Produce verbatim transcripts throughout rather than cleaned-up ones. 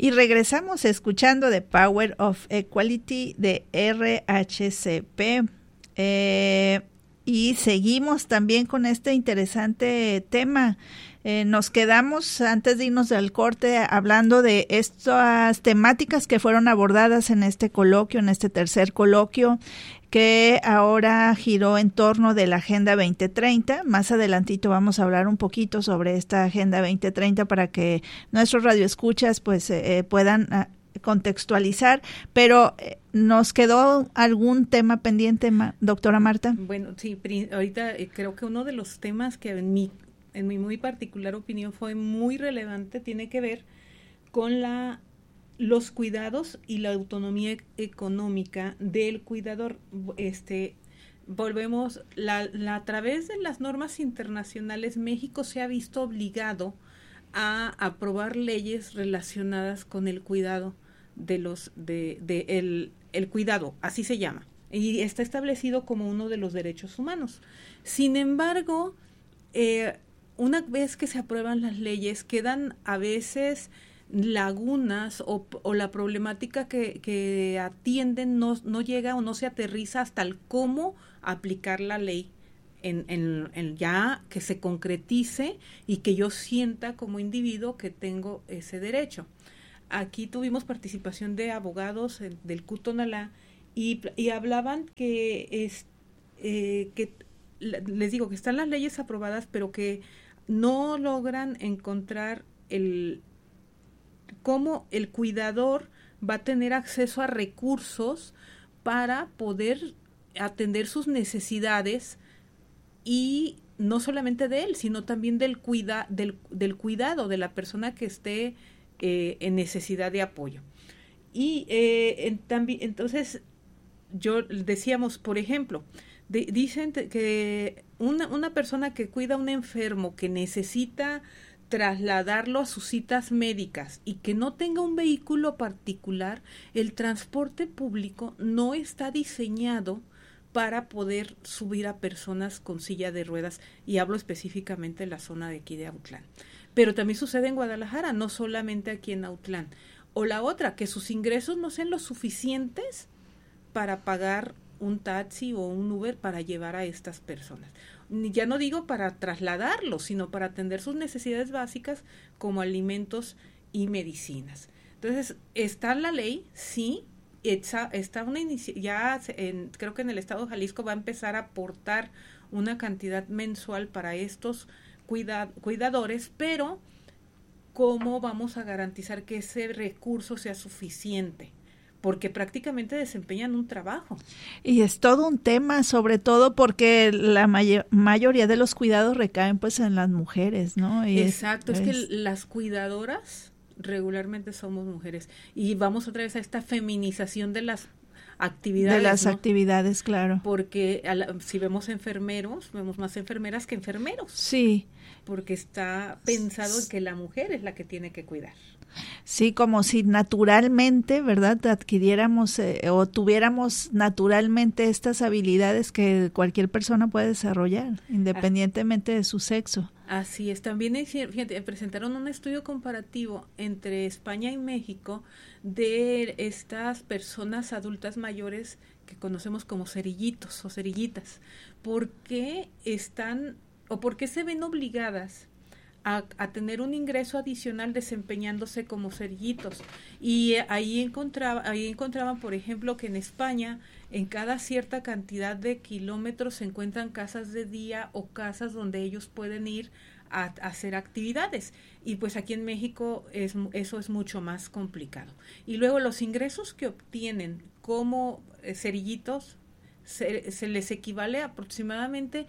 Y regresamos escuchando The Power of Equality de R H C P. Eh, y seguimos también con este interesante tema. Eh, nos quedamos, antes de irnos al corte, hablando de estas temáticas que fueron abordadas en este coloquio, en este tercer coloquio, que ahora giró en torno de la Agenda veinte treinta. Más adelantito vamos a hablar un poquito sobre esta Agenda veinte treinta para que nuestros radioescuchas pues eh, puedan uh, contextualizar, pero eh, ¿nos quedó algún tema pendiente, ma- doctora Marta? Bueno, sí, ahorita eh, creo que uno de los temas que en mi en mi muy particular opinión fue muy relevante, tiene que ver con la los cuidados y la autonomía económica del cuidador. Este, volvemos, la, la, a través de las normas internacionales, México se ha visto obligado a aprobar leyes relacionadas con el cuidado de los, de, de el, el cuidado, así se llama, y está establecido como uno de los derechos humanos. Sin embargo, eh, una vez que se aprueban las leyes, quedan a veces lagunas o, o la problemática que, que atienden no, no llega o no se aterriza hasta el cómo aplicar la ley en, en, en ya que se concretice y que yo sienta como individuo que tengo ese derecho. Aquí tuvimos participación de abogados del C U Tonalá y, y hablaban que, es, eh, que les digo que están las leyes aprobadas, pero que no logran encontrar el cómo el cuidador va a tener acceso a recursos para poder atender sus necesidades, y no solamente de él, sino también del cuida del, del cuidado de la persona que esté eh, en necesidad de apoyo. Y eh, en, también, entonces, yo decíamos, por ejemplo, de, dicen que una, una persona que cuida a un enfermo que necesita trasladarlo a sus citas médicas y que no tenga un vehículo particular, el transporte público no está diseñado para poder subir a personas con silla de ruedas, y hablo específicamente en la zona de aquí de Autlán. Pero también sucede en Guadalajara, no solamente aquí en Autlán. O la otra, que sus ingresos no sean los suficientes para pagar un taxi o un Uber para llevar a estas personas. Ya no digo para trasladarlos, sino para atender sus necesidades básicas como alimentos y medicinas. Entonces, está la ley, sí, está, está una inici- ya en, creo que en el estado de Jalisco va a empezar a aportar una cantidad mensual para estos cuida, cuidadores, pero ¿cómo vamos a garantizar que ese recurso sea suficiente? Porque prácticamente desempeñan un trabajo. Y es todo un tema, sobre todo porque la may- mayoría de los cuidados recaen pues en las mujeres, ¿no? Y Exacto, es, es, es que las cuidadoras regularmente somos mujeres, y vamos otra vez a esta feminización de las actividades. De las ¿no? actividades, claro. Porque a la, si vemos enfermeros, vemos más enfermeras que enfermeros. Sí. Porque está pensado en que la mujer es la que tiene que cuidar. Sí, como si naturalmente, ¿verdad?, adquiriéramos eh, o tuviéramos naturalmente estas habilidades que cualquier persona puede desarrollar, independientemente de su sexo. Así es. También fíjate, presentaron un estudio comparativo entre España y México de estas personas adultas mayores que conocemos como cerillitos o cerillitas. ¿Por qué están o por qué se ven obligadas A, a tener un ingreso adicional desempeñándose como cerillitos? Y ahí encontraba, ahí encontraban, por ejemplo, que en España, en cada cierta cantidad de kilómetros se encuentran casas de día o casas donde ellos pueden ir a, a hacer actividades. Y pues aquí en México es, eso es mucho más complicado. Y luego los ingresos que obtienen como eh, cerillitos se, se les equivale a aproximadamente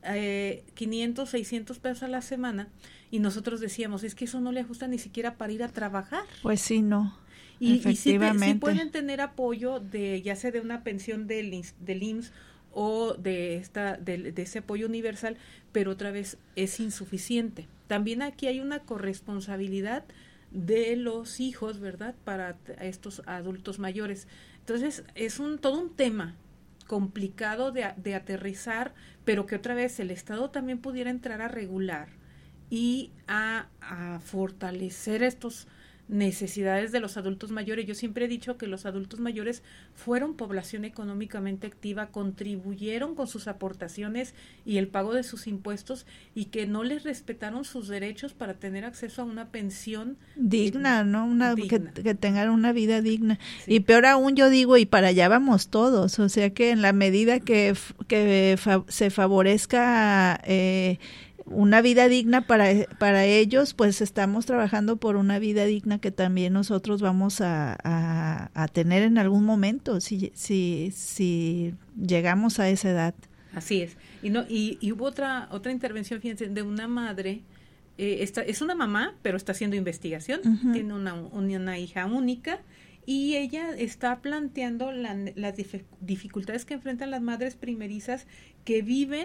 eh, quinientos, seiscientos pesos a la semana. Y nosotros decíamos, es que eso no le ajusta ni siquiera para ir a trabajar. Pues sí, no. Y, efectivamente. y sí, sí pueden tener apoyo de, ya sea de una pensión del, del I M S S o de esta, de, de ese apoyo universal, pero otra vez es insuficiente. También aquí hay una corresponsabilidad de los hijos, ¿verdad?, para estos adultos mayores. Entonces, es un todo un tema complicado de, de aterrizar, pero que otra vez el Estado también pudiera entrar a regular y a, a fortalecer estos necesidades de los adultos mayores. Yo siempre he dicho que los adultos mayores fueron población económicamente activa, contribuyeron con sus aportaciones y el pago de sus impuestos, y que no les respetaron sus derechos para tener acceso a una pensión digna, ¿no? Una digna. Que, que tengan una vida digna. Sí. Y peor aún, yo digo, y para allá vamos todos, o sea que en la medida que, que fa, se favorezca eh, una vida digna para, para ellos, pues estamos trabajando por una vida digna que también nosotros vamos a, a, a tener en algún momento, si, si, si llegamos a esa edad. Así es. Y no y, y hubo otra otra intervención, fíjense, de una madre, eh, esta, es una mamá, pero está haciendo investigación, uh-huh. tiene una, una hija única, y ella está planteando la, las dif- dificultades que enfrentan las madres primerizas que viven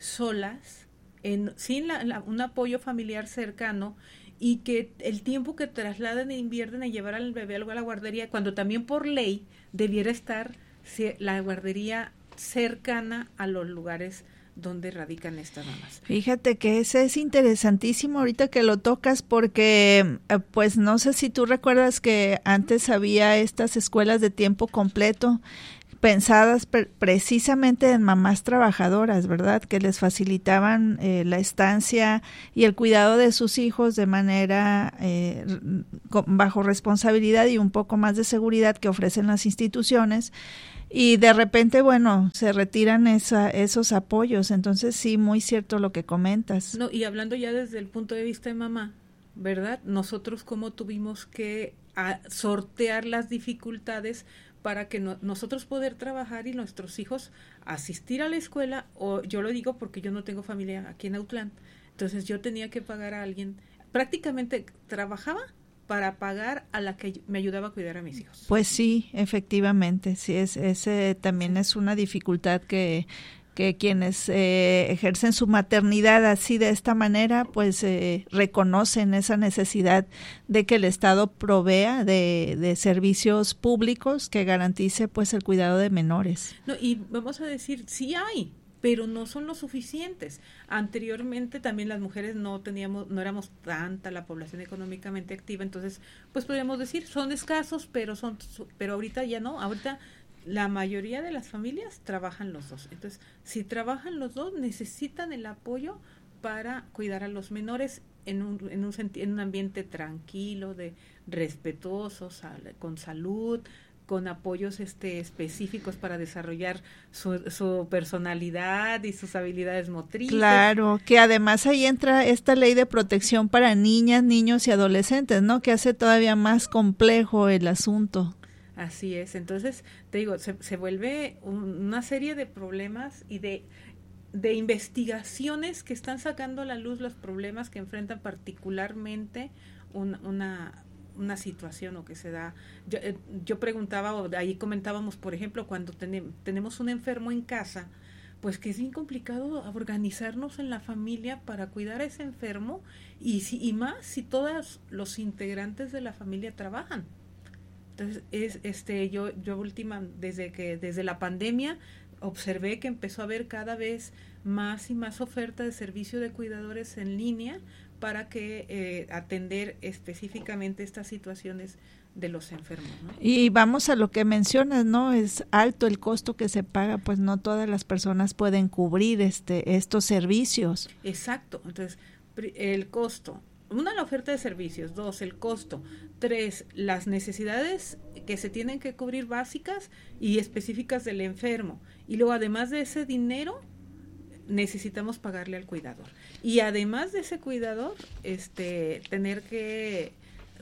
solas, En, sin la, la, un apoyo familiar cercano, y que el tiempo que trasladen e invierten en llevar al bebé a la guardería, cuando también por ley debiera estar si, la guardería cercana a los lugares donde radican estas mamás. Fíjate que ese es interesantísimo ahorita que lo tocas, porque pues no sé si tú recuerdas que antes había estas escuelas de tiempo completo pensadas pre- precisamente en mamás trabajadoras, ¿verdad? Que les facilitaban eh, la estancia y el cuidado de sus hijos de manera eh, con, bajo responsabilidad y un poco más de seguridad que ofrecen las instituciones. Y de repente, bueno, se retiran esa, esos apoyos. Entonces, sí, muy cierto lo que comentas. No, y hablando ya desde el punto de vista de mamá, ¿verdad? Nosotros cómo tuvimos que a, sortear las dificultades para que no, nosotros poder trabajar y nuestros hijos asistir a la escuela, o yo lo digo porque yo no tengo familia aquí en Autlán, entonces yo tenía que pagar a alguien, prácticamente trabajaba para pagar a la que me ayudaba a cuidar a mis hijos. Pues sí, efectivamente, sí, es, ese también es una dificultad que que quienes eh, ejercen su maternidad así de esta manera, pues eh, reconocen esa necesidad de que el Estado provea de, de servicios públicos que garantice pues el cuidado de menores. No, y vamos a decir, sí hay, pero no son lo suficientes. Anteriormente también las mujeres no teníamos, no éramos tanta la población económicamente activa, entonces pues podríamos decir, son escasos, pero son, pero ahorita ya no, ahorita la mayoría de las familias trabajan los dos. Entonces, si trabajan los dos, necesitan el apoyo para cuidar a los menores en un en un, senti- en un ambiente tranquilo, de respetuoso, sal- con salud, con apoyos este específicos para desarrollar su, su personalidad y sus habilidades motrices. Claro, que además ahí entra esta ley de protección para niñas, niños y adolescentes, ¿no? Que hace todavía más complejo el asunto. Así es, entonces te digo, se, se vuelve un, una serie de problemas y de, de investigaciones que están sacando a la luz los problemas que enfrentan particularmente un, una, una situación o que se da. Yo, eh, yo preguntaba, o ahí comentábamos, por ejemplo, cuando ten, tenemos un enfermo en casa, pues que es bien complicado organizarnos en la familia para cuidar a ese enfermo, y, si, y más si todos los integrantes de la familia trabajan. Entonces, es este yo yo última desde que desde la pandemia observé que empezó a haber cada vez más y más oferta de servicio de cuidadores en línea para que eh, atender específicamente estas situaciones de los enfermos, ¿no? Y vamos a lo que mencionas, ¿no? Es alto el costo que se paga, pues no todas las personas pueden cubrir este estos servicios. Exacto. Entonces, el costo, una, la oferta de servicios, dos, el costo, tres, las necesidades que se tienen que cubrir básicas y específicas del enfermo, y luego además de ese dinero necesitamos pagarle al cuidador, y además de ese cuidador este tener que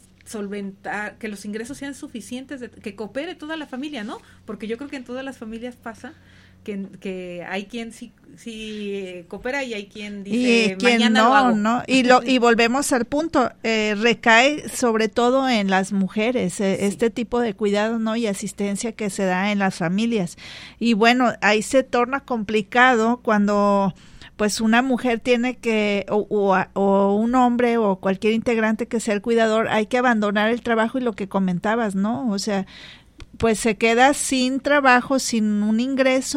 solventar, que los ingresos sean suficientes, de, que coopere toda la familia, ¿no? Porque yo creo que en todas las familias pasa que, que hay quien sí, sí coopera y hay quien dice y quien mañana no, lo hago. ¿no? Y, lo, y volvemos al punto, eh, recae sobre todo en las mujeres, eh, sí. Este tipo de cuidado, ¿no? Y asistencia que se da en las familias. Y bueno, ahí se torna complicado cuando pues una mujer tiene que, o, o, o un hombre o cualquier integrante que sea el cuidador, hay que abandonar el trabajo y lo que comentabas, ¿no? O sea, pues se queda sin trabajo, sin un ingreso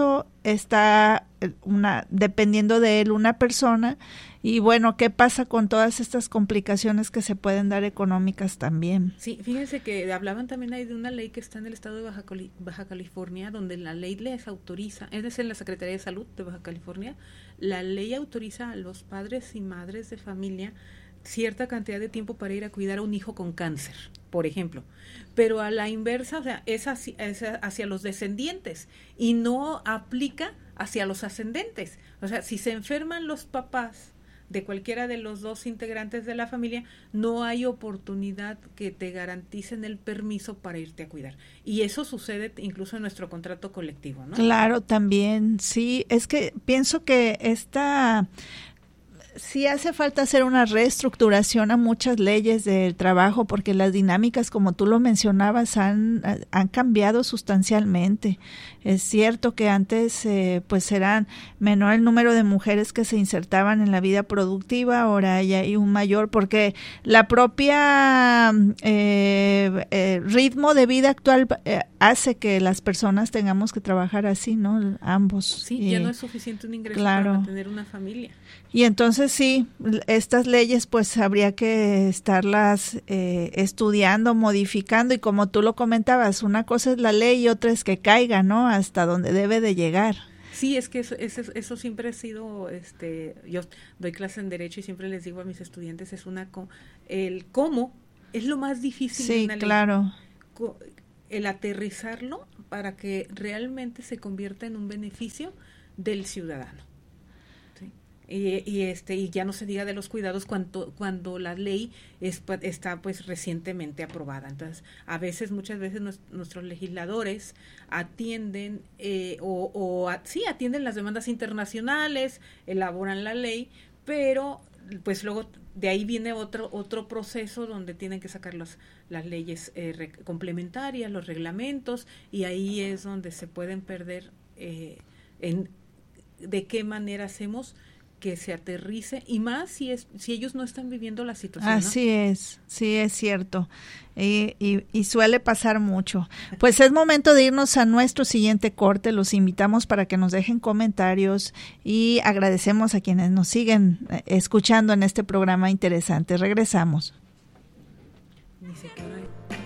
está una dependiendo de él una persona. Y bueno, ¿qué pasa con todas estas complicaciones que se pueden dar económicas también? Sí, fíjense que hablaban también ahí de una ley que está en el estado de Baja, Cali- Baja California, donde la ley les autoriza, es en la Secretaría de Salud de Baja California, la ley autoriza a los padres y madres de familia cierta cantidad de tiempo para ir a cuidar a un hijo con cáncer, por ejemplo. Pero a la inversa, o sea, es hacia, es hacia los descendientes y no aplica hacia los ascendentes. O sea, si se enferman los papás de cualquiera de los dos integrantes de la familia, no hay oportunidad que te garanticen el permiso para irte a cuidar. Y eso sucede incluso en nuestro contrato colectivo, ¿no? Claro, también, sí. Es que pienso que esta... sí hace falta hacer una reestructuración a muchas leyes del trabajo porque las dinámicas, como tú lo mencionabas, han, han cambiado sustancialmente. Es cierto que antes eh, pues eran menor el número de mujeres que se insertaban en la vida productiva, ahora ya hay un mayor porque la propia eh, eh, ritmo de vida actual eh, hace que las personas tengamos que trabajar así, ¿no? Ambos. Sí, eh, ya no es suficiente un ingreso claro. para mantener una familia. Y entonces sí, estas leyes pues habría que estarlas eh, estudiando, modificando y como tú lo comentabas, una cosa es la ley y otra es que caiga, ¿no? Hasta donde debe de llegar. Sí, es que eso, eso, eso siempre ha sido, este, yo doy clase en Derecho y siempre les digo a mis estudiantes, es una, el cómo es lo más difícil sí, de una ley. Claro. El aterrizarlo para que realmente se convierta en un beneficio del ciudadano. Y, y este y ya no se diga de los cuidados cuando cuando la ley es, está pues recientemente aprobada. Entonces a veces muchas veces nos, nuestros legisladores atienden eh, o, o a, sí atienden las demandas internacionales, elaboran la ley, pero pues luego de ahí viene otro otro proceso donde tienen que sacar las las leyes eh, re, complementarias, los reglamentos, y ahí es donde se pueden perder eh, en de qué manera hacemos que se aterrice, y más si es si ellos no están viviendo la situación, ¿no? Así es, sí es cierto, y, y, y suele pasar mucho. Pues es momento de irnos a nuestro siguiente corte, los invitamos para que nos dejen comentarios y agradecemos a quienes nos siguen escuchando en este programa interesante. Regresamos. Dice que